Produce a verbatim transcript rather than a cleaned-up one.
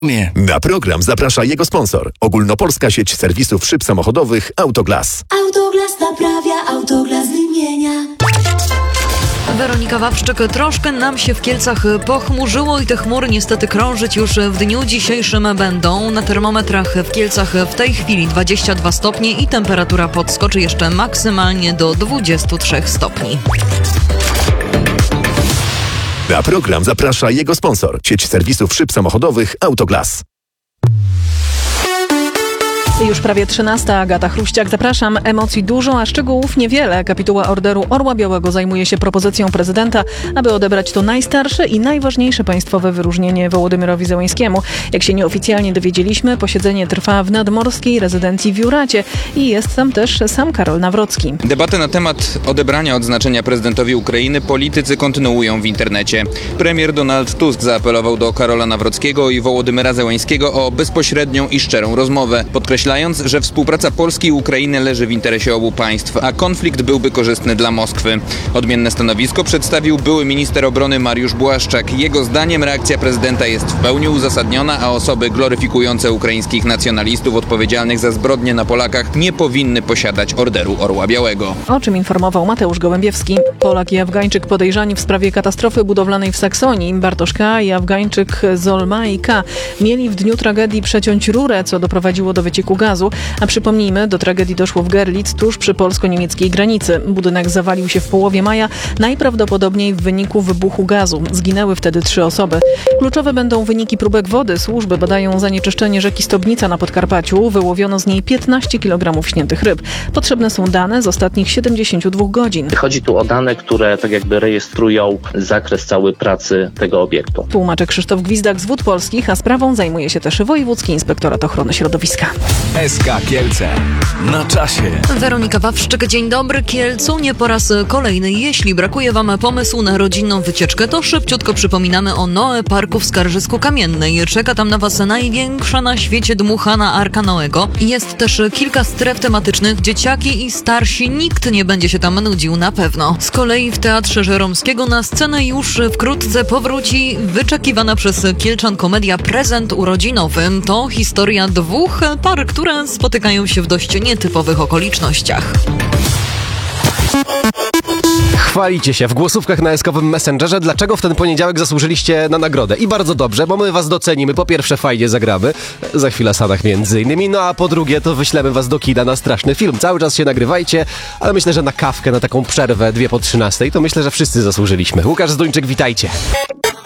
Nie. Na program zaprasza jego sponsor. Ogólnopolska sieć serwisów szyb samochodowych Autoglas. Autoglas naprawia, Autoglas wymienia. Weronika Wawrzyk, troszkę nam się w Kielcach pochmurzyło i te chmury niestety krążyć już w dniu dzisiejszym będą. Na termometrach w Kielcach w tej chwili dwadzieścia dwa stopnie i temperatura podskoczy jeszcze maksymalnie do dwudziestu trzech stopni. Na program zaprasza jego sponsor. Sieć serwisów szyb samochodowych Autoglas. Już prawie trzynasta. Agata Chruściak. Zapraszam. Emocji dużo, a szczegółów niewiele. Kapituła Orderu Orła Białego zajmuje się propozycją prezydenta, aby odebrać to najstarsze i najważniejsze państwowe wyróżnienie Wołodymyrowi Zełańskiemu. Jak się nieoficjalnie dowiedzieliśmy, posiedzenie trwa w nadmorskiej rezydencji w Juracie i jest tam też sam Karol Nawrocki. Debatę na temat odebrania odznaczenia prezydentowi Ukrainy politycy kontynuują w internecie. Premier Donald Tusk zaapelował do Karola Nawrockiego i Wołodymyra Zełańskiego o bezpośrednią i szczerą rozmowę, podkreślając, że współpraca Polski i Ukrainy leży w interesie obu państw, a konflikt byłby korzystny dla Moskwy. Odmienne stanowisko przedstawił były minister obrony Mariusz Błaszczak. Jego zdaniem reakcja prezydenta jest w pełni uzasadniona, a osoby gloryfikujące ukraińskich nacjonalistów odpowiedzialnych za zbrodnie na Polakach nie powinny posiadać Orderu Orła Białego. O czym informował Mateusz Gołębiewski. Polak i Afgańczyk podejrzani w sprawie katastrofy budowlanej w Saksonii. Bartosz K. i Afgańczyk Zolmai K. mieli w dniu tragedii przeciąć rurę, co doprowadziło do wycieku gazu. A przypomnijmy, do tragedii doszło w Görlitz, tuż przy polsko-niemieckiej granicy. Budynek zawalił się w połowie maja, najprawdopodobniej w wyniku wybuchu gazu. Zginęły wtedy trzy osoby. Kluczowe będą wyniki próbek wody. Służby badają zanieczyszczenie rzeki Stobnica na Podkarpaciu. Wyłowiono z niej piętnaście kilogramów śniętych ryb. Potrzebne są dane z ostatnich siedemdziesięciu dwóch godzin. Chodzi tu o dane, które tak jakby rejestrują zakres cały pracy tego obiektu. Tłumaczy Krzysztof Gwizdak z Wód Polskich, a sprawą zajmuje się też Wojewódzki Inspektorat Ochrony Środowiska. S K Kielce. Na czasie. Weronika Wawrzyk, dzień dobry. Kielcu nie po raz kolejny. Jeśli brakuje wam pomysłu na rodzinną wycieczkę, to szybciutko przypominamy o Noe Parku w Skarżysku Kamiennej. Czeka tam na was największa na świecie dmuchana Arka Noego. Jest też kilka stref tematycznych. Dzieciaki i starsi, nikt nie będzie się tam nudził na pewno. Z kolei w Teatrze Żeromskiego na scenę już wkrótce powróci wyczekiwana przez Kielczan komedia Prezent urodzinowy. To historia dwóch par, które spotykają się w dość nietypowych okolicznościach. Chwalicie się w głosówkach na eskowym Messengerze, dlaczego w ten poniedziałek zasłużyliście na nagrodę. I bardzo dobrze, bo my was docenimy. Po pierwsze, fajnie zagramy, za chwilę Sanach między innymi, no a po drugie, to wyślemy was do kina na straszny film. Cały czas się nagrywajcie, ale myślę, że na kawkę, na taką przerwę dwie po trzynastej, to myślę, że wszyscy zasłużyliśmy. Łukasz Zduńczyk, witajcie.